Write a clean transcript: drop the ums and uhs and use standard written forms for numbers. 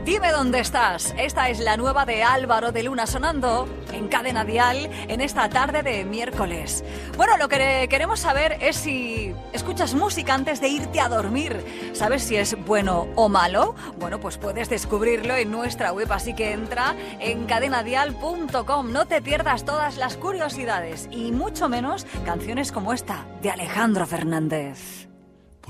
Dime dónde estás. Esta es la nueva de Álvaro de Luna sonando en Cadena Dial en esta tarde de miércoles. Bueno, lo que queremos saber es si escuchas música antes de irte a dormir. ¿Sabes si es bueno o malo? Bueno, pues puedes descubrirlo en nuestra web, así que entra en cadenadial.com. No te pierdas todas las curiosidades y mucho menos canciones como esta de Alejandro Fernández.